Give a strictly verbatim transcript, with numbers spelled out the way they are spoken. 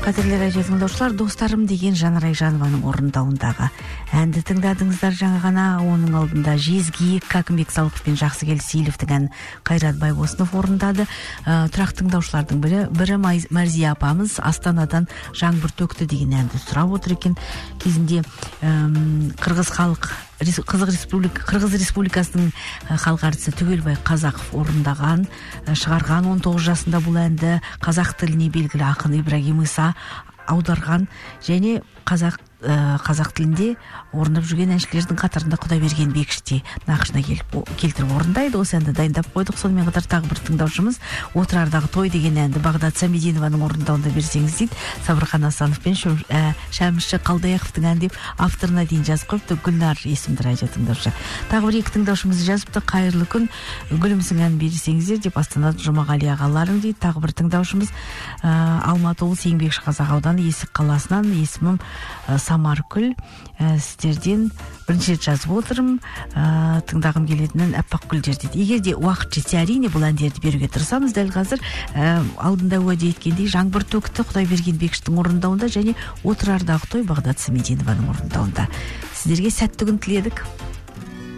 Қадірлі радио тыңдаушылар, достарым деген Жанар Айжанованың орындауындағы әнді тыңдадыңыздар. Жаңа ғана оның алдында Жезгиік Кәкімбек Салықов пен Жақсыгел Сейіловтің әнін Қайрат Байбосынов орындады. Ә, тұрақ тыңдаушылардың бірі, бірі Мәрзия апамыз Астанадан жаңбыр төкті деген әнді сұрап отыр екен. Кезінде әм, Қырғыз халық Қызық республика, Қырғыз республикасының халық әртісі Түгелбай Қазақов орындаған, шығарған. он тоғыз жасында бұл әнді қазақ тіліне белгілі ақын Ибрагим Иса аударған және қазақ қазақ тілінде орындап жүрген әншілердің қатарында Құдайберген Бекіш те нақышына келіп келтіріп орындайды. Осы әнді дайындап қойдық. Сонымен қатар тағы бір тыңдаушымыз Отырардағы той деген әнді Бағдат Самидинованың орындауында берсеңіз дейді. Сабырхан Асанов пен Шәміші Қалдаяқовтың ән деп авторына дейін жазып қойыпты. Гүлнар есімді радио тыңдаушы. Тағы бір екі тыңдаушымыз жазыпты. Қайырлы күн, гүлімсің әнін берсеңіздер деп Астанада Жұмағали ағаларым дейді. Тағы бір тыңдаушымыз Алматы облысы Еңбекші Қазақ ауданы Есік қаласынан, есімім Самаркүл, сіздерден бірінші рет жазып отырмын, тыңдағым келетінін Әппақ гүлдер дейді. Егер де уақыт жетсе, әрине бұл әндерді беруге тырысамыз. Дәл қазір алдында уәде еткендей жаңбыр төкті Құдайберген Бекіштің орындауында және Отырардағы той Бағдат Самидинованың орындауында. Сіздерге сәтті күн тіледік.